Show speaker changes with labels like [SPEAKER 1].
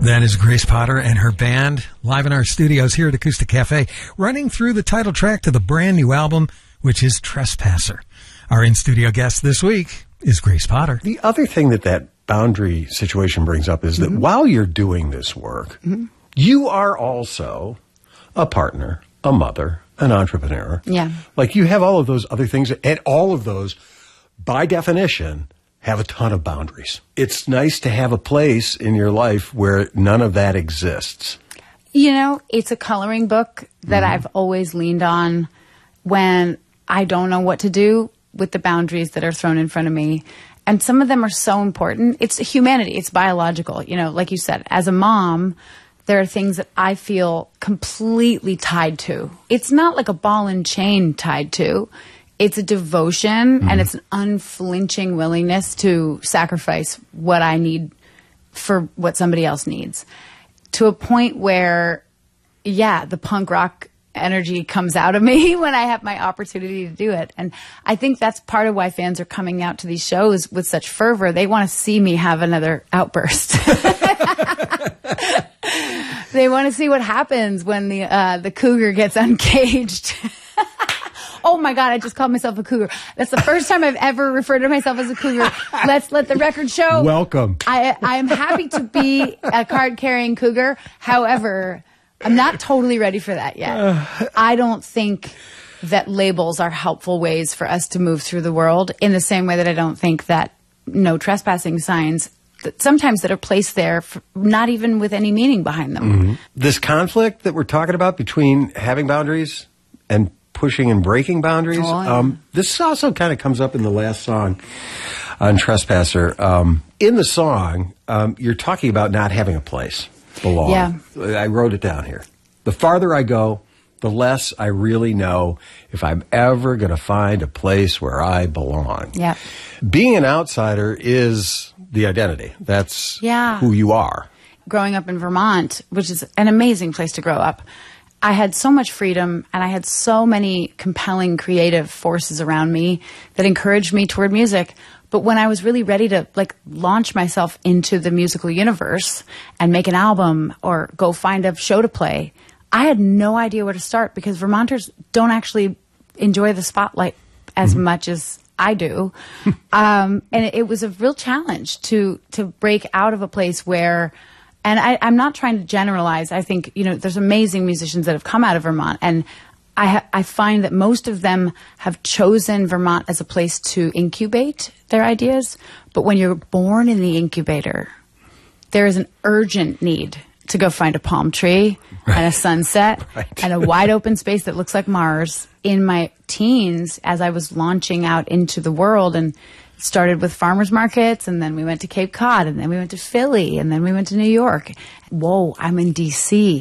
[SPEAKER 1] That is Grace Potter and her band live in our studios here at Acoustic Cafe, running through the title track to the brand new album, which is Trespasser. Our in-studio guest this week is Grace Potter.
[SPEAKER 2] The other thing that boundary situation brings up is that while you're doing this work, you are also a partner, a mother, an entrepreneur.
[SPEAKER 3] Yeah.
[SPEAKER 2] Like you have all of those other things, and all of those, by definition, have a ton of boundaries. It's nice to have a place in your life where none of that exists.
[SPEAKER 3] You know, it's a coloring book that I've always leaned on when I don't know what to do with the boundaries that are thrown in front of me. And some of them are so important. It's humanity. It's biological. You know, like you said, as a mom, there are things that I feel completely tied to. It's not like a ball and chain tied to. It's a devotion, and it's an unflinching willingness to sacrifice what I need for what somebody else needs. To a point where, yeah, the punk rock energy comes out of me when I have my opportunity to do it. And I think that's part of why fans are coming out to these shows with such fervor. They want to see me have another outburst. They want to see what happens when the cougar gets uncaged. Oh my God, I just called myself a cougar. That's the first time I've ever referred to myself as a cougar. Let's let the record show.
[SPEAKER 2] Welcome.
[SPEAKER 3] I am happy to be a card-carrying cougar. However, I'm not totally ready for that yet. I don't think that labels are helpful ways for us to move through the world, in the same way that I don't think that no trespassing signs sometimes that are placed there for not even with any meaning behind them.
[SPEAKER 2] This conflict that we're talking about between having boundaries and pushing and breaking boundaries. This also kind of comes up in the last song on Trespasser. In the song, you're talking about not having a place belong.
[SPEAKER 3] Yeah.
[SPEAKER 2] I wrote it down here. The farther I go, the less I really know if I'm ever going to find a place where I belong.
[SPEAKER 3] Yeah.
[SPEAKER 2] Being an outsider is the identity. That's who you are.
[SPEAKER 3] Growing up in Vermont, which is an amazing place to grow up, I had so much freedom, and I had so many compelling creative forces around me that encouraged me toward music. But when I was really ready to launch myself into the musical universe and make an album or go find a show to play, I had no idea where to start, because Vermonters don't actually enjoy the spotlight as much as I do. And it was a real challenge to break out of a place where... And I'm not trying to generalize. I think, there's amazing musicians that have come out of Vermont. And I find that most of them have chosen Vermont as a place to incubate their ideas. But when you're born in the incubator, there is an urgent need to go find a palm tree and a sunset and a wide open space that looks like Mars. In my teens, as I was launching out into the world and started with farmers markets, and then we went to Cape Cod, and then we went to Philly, and then we went to New York. Whoa, I'm in D.C.